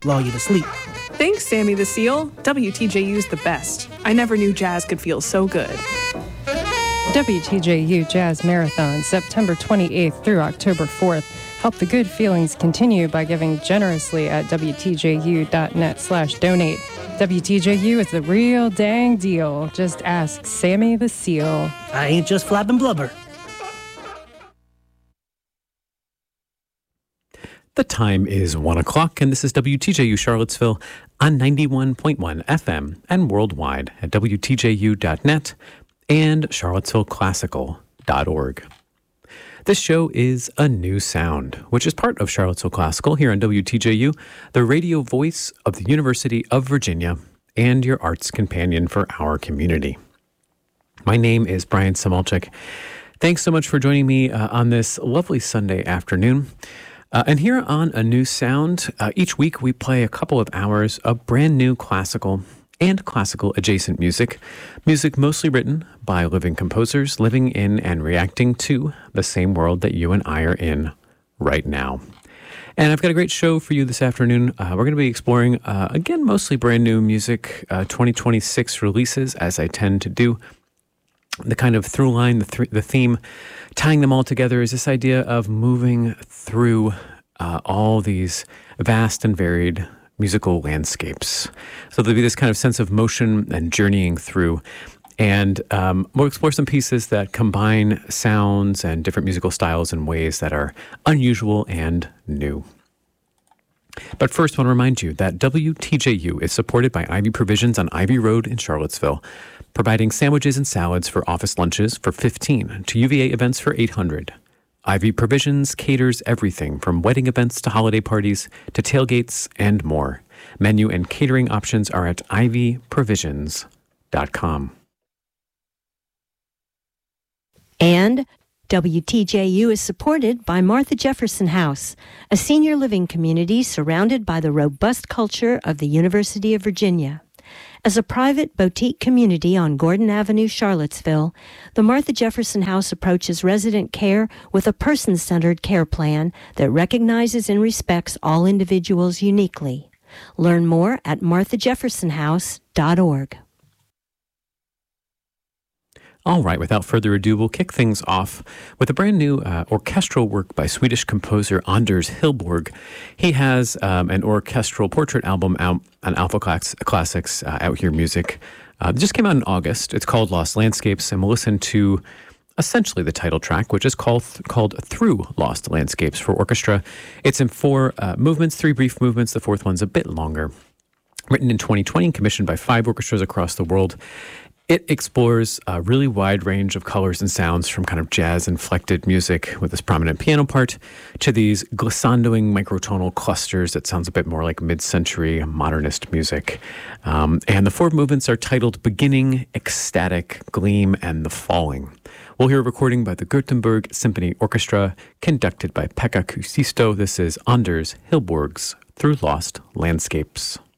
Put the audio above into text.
lull you to sleep. Thanks, Sammy the Seal. WTJU's the best. I never knew jazz could feel so good. WTJU Jazz Marathon, September 28th through October 4th. Help the good feelings continue by giving generously at WTJU.net/donate. WTJU is the real dang deal. Just ask Sammy the Seal. I ain't just flapping blubber. The time is 1 o'clock, and this is WTJU Charlottesville on 91.1 FM and worldwide at WTJU.net and CharlottesvilleClassical.org. This show is A New Sound, which is part of Charlottesville Classical here on WTJU, the radio voice of the University of Virginia and your arts companion for our community. My name is Brian Samalchik. Thanks so much for joining me on this lovely Sunday afternoon. And here on A New Sound, each week we play a couple of hours of brand new classical and classical adjacent music mostly written by living composers living in and reacting to the same world that you and I are in right now. And I've got a great show for you this afternoon. We're going to be exploring, again, mostly brand new music, 2026 releases, as I tend to do. The kind of through line, the theme, tying them all together is this idea of moving through all these vast and varied musical landscapes. So there'll be this kind of sense of motion and journeying through. And we'll explore some pieces that combine sounds and different musical styles in ways that are unusual and new. But first, I want to remind you that WTJU is supported by Ivy Provisions on Ivy Road in Charlottesville, providing sandwiches and salads for office lunches for $15 to UVA events for $800. Ivy Provisions caters everything from wedding events to holiday parties to tailgates and more. Menu and catering options are at ivyprovisions.com. And WTJU is supported by Martha Jefferson House, a senior living community surrounded by the robust culture of the University of Virginia. As a private boutique community on Gordon Avenue, Charlottesville, the Martha Jefferson House approaches resident care with a person-centered care plan that recognizes and respects all individuals uniquely. Learn more at marthajeffersonhouse.org. All right, without further ado, we'll kick things off with a brand new orchestral work by Swedish composer Anders Hillborg. He has an orchestral portrait album out on Alpha Classics, Out Here Music. It just came out in August. It's called Lost Landscapes, and we'll listen to essentially the title track, which is called Through Lost Landscapes for orchestra. It's in 4 movements, 3 brief movements. The 4th one's a bit longer. Written in 2020 and commissioned by 5 orchestras across the world. It explores a really wide range of colors and sounds, from kind of jazz-inflected music with this prominent piano part to these glissandoing microtonal clusters that sounds a bit more like mid-century modernist music. And the 4 movements are titled Beginning, Ecstatic, Gleam, and The Falling. We'll hear a recording by the Gothenburg Symphony Orchestra, conducted by Pekka Kuusisto. This is Anders Hillborg's Through Lost Landscapes.